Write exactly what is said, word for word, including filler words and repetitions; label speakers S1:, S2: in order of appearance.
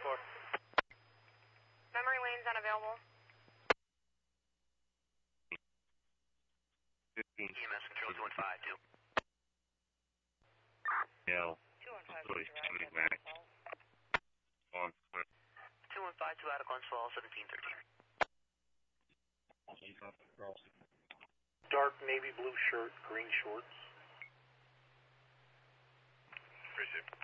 S1: four.
S2: Memory lane's unavailable.
S3: fifteen.
S1: E M S control two one five two.
S3: Yeah.
S2: two one five
S3: Sorry,
S2: two,
S3: Jimmy Mac. On.
S1: two one five two out of Glens Falls, seventeen thirteen.
S4: Dark navy blue shirt, green shorts.
S1: Appreciate it.